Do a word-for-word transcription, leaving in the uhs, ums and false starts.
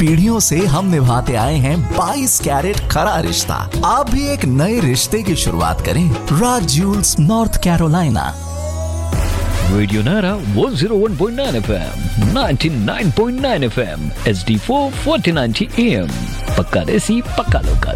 पीढ़ियों से हम निभाते आए हैं बाईस कैरेट खरा रिश्ता। आप भी एक नए रिश्ते की शुरुआत करें राज ज्यूल्स, नॉर्थ कैरोलिना। रेडियो नारा one oh one point nine F M, ninety-nine point nine F M, H D four, forty ninety A M। पक्का देसी, पक्का लोकल।